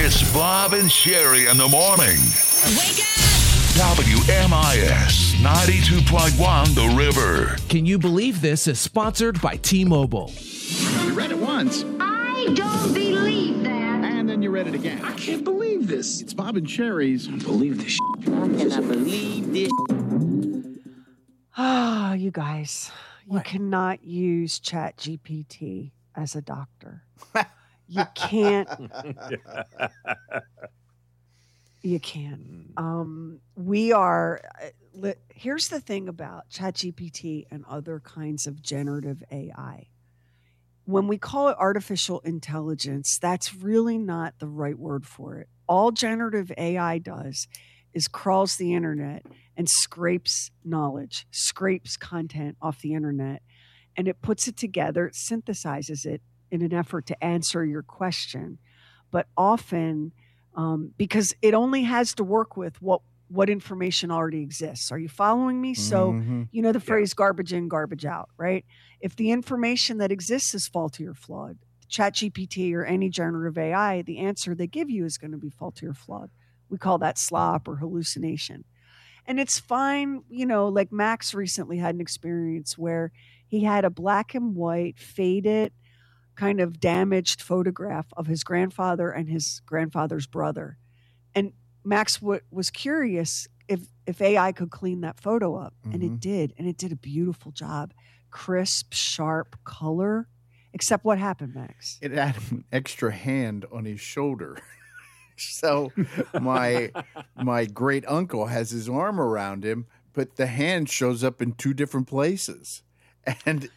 It's Bob and Sherry in the morning. Wake up! WMIS 92.1 The River. Can you believe this is sponsored by T-Mobile? You read it once. I don't believe that. And then you read it again. I can't believe this. It's Bob and Sherry's. Believe this. I cannot believe this. Ah, you guys, you cannot use ChatGPT as a doctor. You can't. You can't. Here's the thing about ChatGPT and other kinds of generative AI. When we call it artificial intelligence, that's really not the right word for it. All generative AI does is crawls the internet and scrapes knowledge, scrapes content off the internet, and it puts it together, it synthesizes it in an effort to answer your question. But often, because it only has to work with what information already exists. Are you following me? So, you know the phrase garbage in, garbage out, right? If the information that exists is faulty or flawed, ChatGPT or any generative AI, the answer they give you is going to be faulty or flawed. We call that slop or hallucination. And it's fine, like Max recently had an experience where he had a black and white, faded, kind of damaged photograph of his grandfather and his grandfather's brother. And Max was curious if AI could clean that photo up. And it did. And it did a beautiful job. Crisp, sharp color. Except what happened, Max? It had an extra hand on his shoulder. So my great uncle has his arm around him, but the hand shows up in two different places. And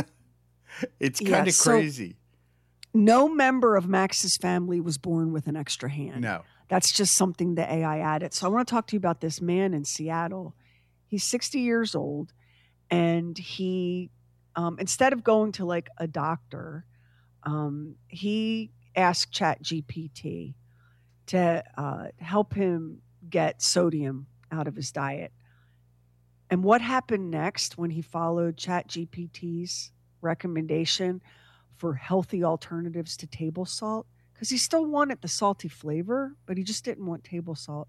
it's kind of crazy. No member of Max's family was born with an extra hand. No. That's just something the AI added. So I want to talk to you about this man in Seattle. He's 60 years old, and he, instead of going to like a doctor, he asked ChatGPT to help him get sodium out of his diet. And what happened next when he followed ChatGPT's recommendation for healthy alternatives to table salt? Because he still wanted the salty flavor, but he just didn't want table salt.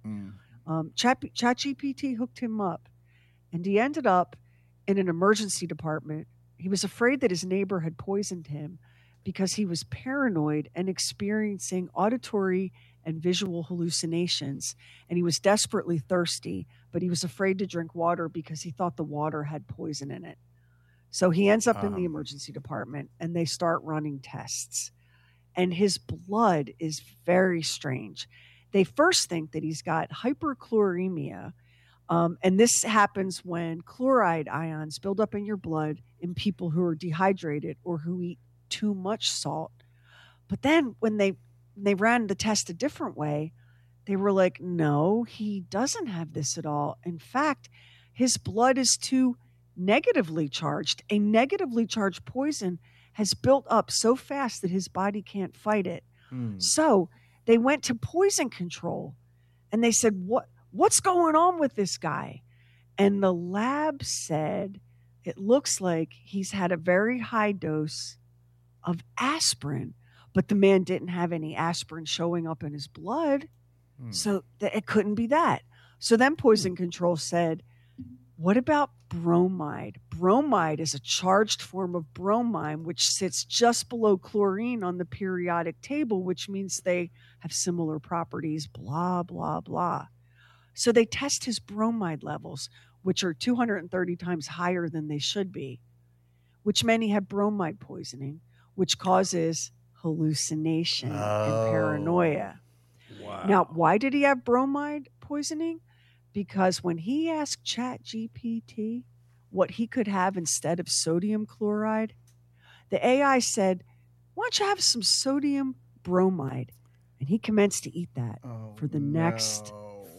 ChatGPT hooked him up, and he ended up in an emergency department. He was afraid that his neighbor had poisoned him because he was paranoid and experiencing auditory and visual hallucinations, and he was desperately thirsty, but he was afraid to drink water because he thought the water had poison in it. So he ends up in the emergency department, and they start running tests. And his blood is very strange. They first think that he's got hyperchloremia, and this happens when chloride ions build up in your blood in people who are dehydrated or who eat too much salt. But then when they ran the test a different way, they were like, no, he doesn't have this at all. In fact, his blood is too negatively charged. A negatively charged poison has built up so fast that his body can't fight it. So they went to poison control, and they said, what's going on with this guy? And the lab said, it looks like he's had a very high dose of aspirin, but the man didn't have any aspirin showing up in his blood. So it couldn't be that. So then poison control said, what about bromide? Bromide is a charged form of bromine, which sits just below chlorine on the periodic table, which means they have similar properties, blah, blah, blah. So they test his bromide levels, which are 230 times higher than they should be, which meant he had bromide poisoning, which causes hallucination and paranoia. Wow. Now, why did he have bromide poisoning? Because when he asked ChatGPT what he could have instead of sodium chloride, the AI said, why don't you have some sodium bromide? And he commenced to eat that for the next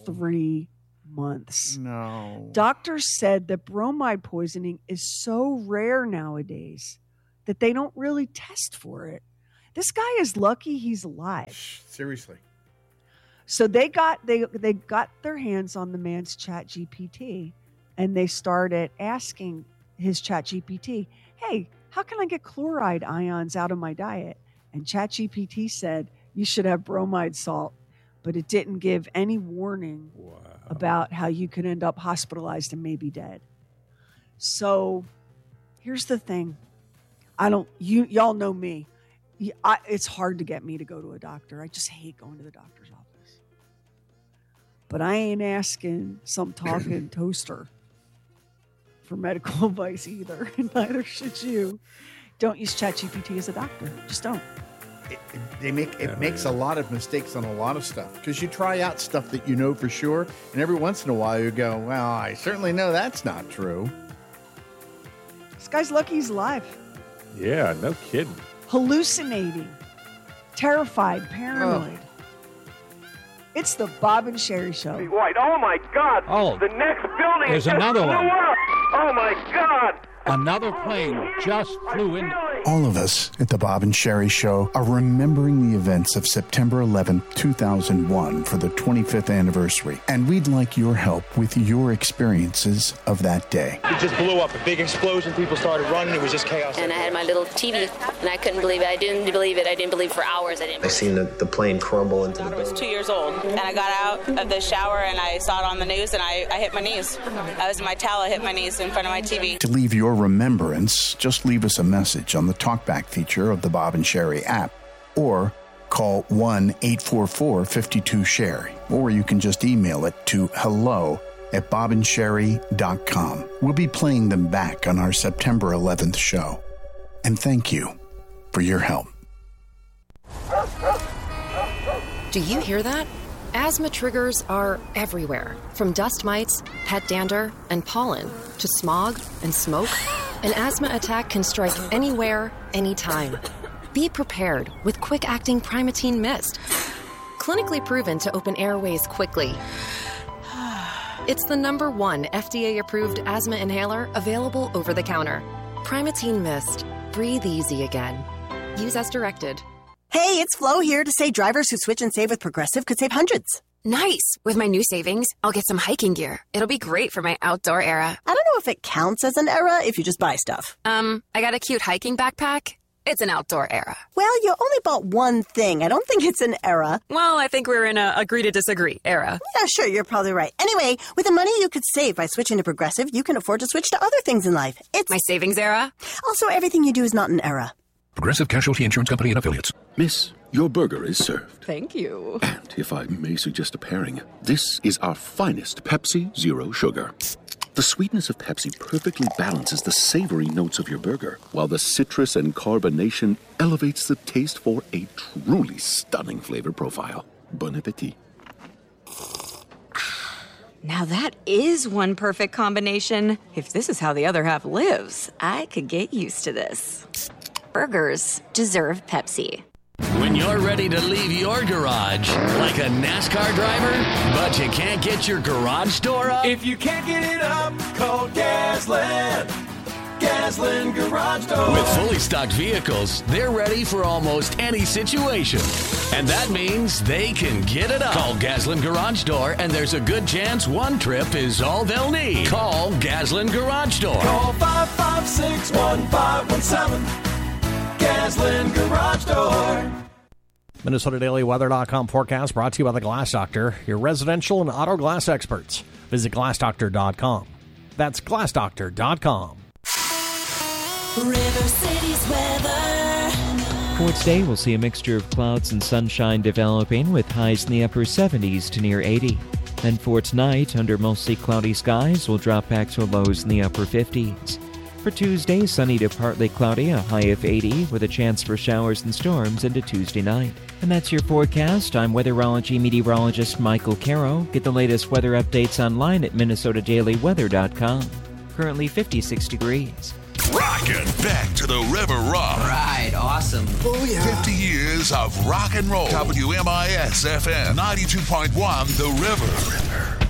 3 months. No. Doctors said that bromide poisoning is so rare nowadays that they don't really test for it. This guy is lucky he's alive. Seriously. So they got their hands on the man's ChatGPT, and they started asking his ChatGPT, hey, how can I get chloride ions out of my diet? And ChatGPT said, You should have bromide salt. But it didn't give any warning about how you could end up hospitalized and maybe dead. So here's the thing. Y'all know me. It's hard to get me to go to a doctor. I just hate going to the doctor's office. But I ain't asking some talking toaster for medical advice either. And neither should you. Don't use ChatGPT as a doctor. Just don't. It makes a lot of mistakes on a lot of stuff because you try out stuff that you know for sure, and every once in a while you go, well, I certainly know that's not true. This guy's lucky he's alive. Yeah, no kidding. Hallucinating, terrified, paranoid. It's the Bob and Sherry Show. White, oh my God! Oh, the next building there's just another blew one. up. Oh my God! Another plane just flew in. All of us at the Bob and Sherry Show are remembering the events of September 11th, 2001 for the 25th anniversary. And we'd like your help with your experiences of that day. It just blew up. A big explosion. People started running. It was just chaos. And I had my little TV, and I couldn't believe it. I didn't believe it. I didn't believe for hours. I seen the plane crumble into the building. I was 2 years old, and I got out of the shower, and I saw it on the news, and I hit my knees. I was in my towel. I hit my knees in front of my TV. To leave your remembrance, just leave us a message on the TalkBack feature of the Bob and Sherry app, or call 1-844-52-SHERRY, or you can just email it to hello@bobandsherry.com. We'll be playing them back on our September 11th show. And thank you for your help. Do you hear that? Asthma triggers are everywhere, from dust mites, pet dander, and pollen, to smog and smoke. An asthma attack can strike anywhere, anytime. Be prepared with quick-acting Primatene Mist. Clinically proven to open airways quickly. It's the #1 FDA-approved asthma inhaler available over the counter. Primatene Mist. Breathe easy again. Use as directed. Hey, it's Flo here to say drivers who switch and save with Progressive could save hundreds. Nice. With my new savings, I'll get some hiking gear. It'll be great for my outdoor era. I don't know if it counts as an era if you just buy stuff. I got a cute hiking backpack. It's an outdoor era. Well, you only bought one thing. I don't think it's an era. Well, I think we're in a agree to disagree era. Yeah, sure, you're probably right. Anyway, with the money you could save by switching to Progressive, you can afford to switch to other things in life. It's my savings era. Also, everything you do is not an era. Progressive Casualty Insurance Company and Affiliates. Miss, your burger is served. Thank you. And if I may suggest a pairing, this is our finest Pepsi Zero Sugar. The sweetness of Pepsi perfectly balances the savory notes of your burger, while the citrus and carbonation elevates the taste for a truly stunning flavor profile. Bon appetit. Now that is one perfect combination. If this is how the other half lives, I could get used to this. Burgers deserve Pepsi. When you're ready to leave your garage, like a NASCAR driver, but you can't get your garage door up? If you can't get it up, call Gasland. Gasland Garage Door. With fully stocked vehicles, they're ready for almost any situation. And that means they can get it up. Call Gasland Garage Door, and there's a good chance one trip is all they'll need. Call Gasland Garage Door. Call 556-1517. Gasland Garage Door. MinnesotaDailyWeather.com forecast brought to you by the Glass Doctor, your residential and auto glass experts. Visit GlassDoctor.com. That's GlassDoctor.com. River City's weather. For today, we'll see a mixture of clouds and sunshine developing with highs in the upper 70s to near 80. And for tonight, under mostly cloudy skies, we'll drop back to lows in the upper 50s. For Tuesday, sunny to partly cloudy, a high of 80, with a chance for showers and storms into Tuesday night. And that's your forecast. I'm weatherology meteorologist Michael Caro. Get the latest weather updates online at MinnesotaDailyWeather.com. Currently 56 degrees. Rockin' back to the River Rock. Right, awesome. Oh, yeah. 50 years of rock and roll. WMIS FM 92.1 The River.